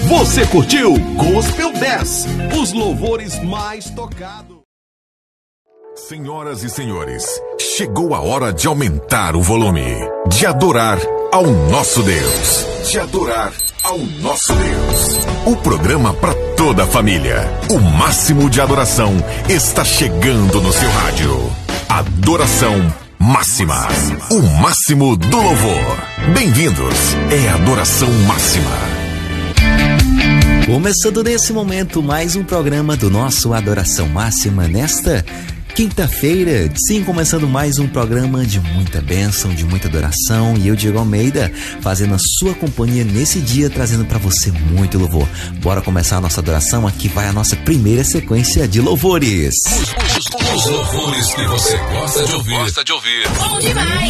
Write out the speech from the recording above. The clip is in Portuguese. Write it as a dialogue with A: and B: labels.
A: Você curtiu Gospel 10, os louvores mais tocados.
B: Senhoras e senhores, chegou a hora de aumentar o volume, de adorar ao nosso Deus, de adorar ao nosso Deus. O programa para toda a família, o máximo de adoração está chegando no seu rádio. Adoração Máxima, o máximo do louvor. Bem-vindos, é Adoração Máxima.
C: Começando nesse momento mais um programa do nosso Adoração Máxima nesta quinta-feira, sim, começando mais um programa de muita bênção, de muita adoração, e eu, Diego Almeida, fazendo a sua companhia nesse dia, trazendo para você muito louvor. Bora começar a nossa adoração, aqui vai a nossa primeira sequência de louvores.
B: Os louvores que você gosta de ouvir.
D: Bom demais!